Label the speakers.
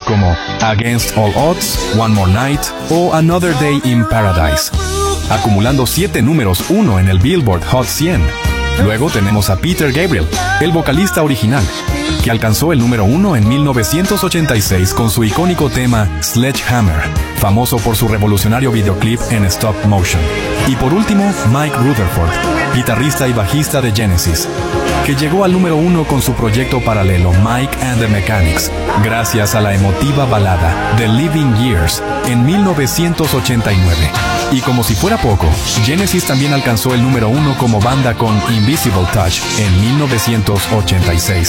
Speaker 1: como Against All Odds, One More Night o Another Day in Paradise, acumulando 7 números 1 en el Billboard Hot 100. Luego tenemos a Peter Gabriel, el vocalista original, que alcanzó el número 1 en 1986 con su icónico tema Sledgehammer, famoso por su revolucionario videoclip en stop motion. Y por último, Mike Rutherford, guitarrista y bajista de Genesis, que llegó al número 1 con su proyecto paralelo Mike and the Mechanics, gracias a la emotiva balada The Living Years en 1989. Y como si fuera poco, Genesis también alcanzó el número 1 como banda con Invisible Touch en 1986.